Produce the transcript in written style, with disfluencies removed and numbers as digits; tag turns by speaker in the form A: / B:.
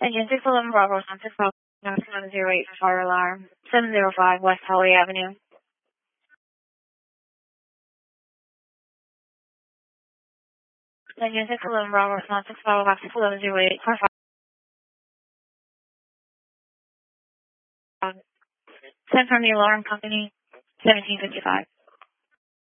A: Engine 611 Bravo, San Francisco, 708 for fire alarm, 705 West Holly Avenue. Engine 611 Bravo, San Francisco, 708 for fire alarm. Send from the alarm company, 1755.